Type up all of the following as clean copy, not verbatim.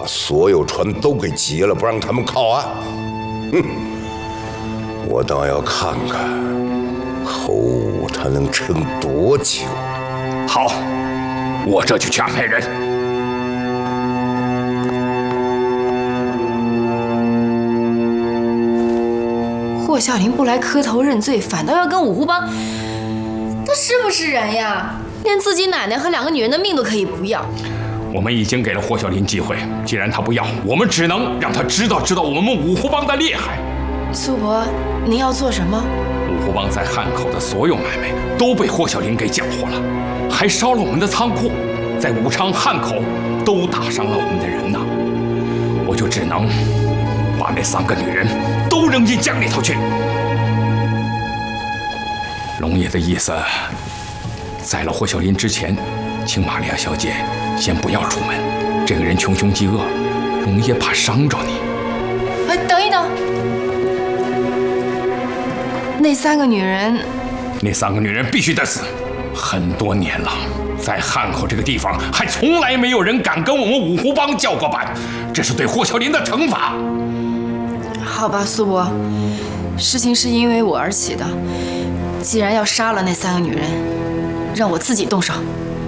把所有船都给劫了，不让他们靠岸。哼！我倒要看看侯武他能撑多久。 好，我这就去安排人。 霍小林不来磕头认罪，反倒要跟五湖帮，他是不是人呀？连自己奶奶和2个女人的命都可以不要。 我们已经给了霍小林机会，既然他不要，我们只能让他知道我们五湖帮的厉害。 苏伯，您要做什么？ 五湖帮在汉口的所有买卖都被霍小林给搅和了，还烧了我们的仓库，在武昌、汉口都打伤了我们的人呢。我就只能把那3个女人都扔进江里头去。龙爷的意思，在了霍小林之前，请玛利亚小姐先不要出门。这个人穷凶极恶，龙爷怕伤着你。 哎，等一等，那3个女人， 那3个女人必须得死。很多年了，在汉口这个地方，还从来没有人敢跟我们五湖帮叫过板，这是对霍小林的惩罚。 好吧，苏伯，事情是因为我而起的。既然要杀了那3个女人，让我自己动手。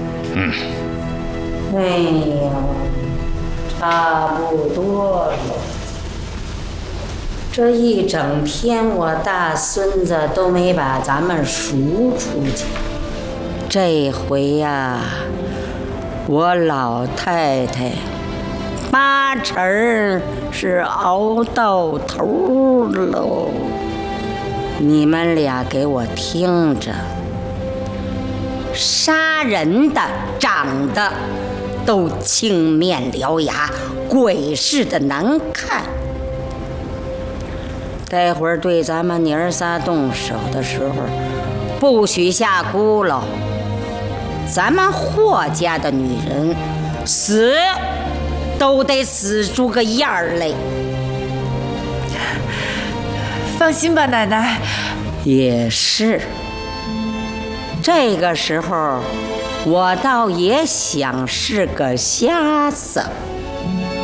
哎呀，差不多了。这一整天，我大孙子都没把咱们赎出去。这回呀，我老太太8成是熬到头喽。你们俩给我听着，杀人的长得都青面獠牙，鬼似的难看。待会儿对咱们娘仨动手的时候，不许下咕噜。咱们霍家的女人死都得死出个样儿来。 放心吧，奶奶。 也是。这个时候，我倒也想是个瞎子。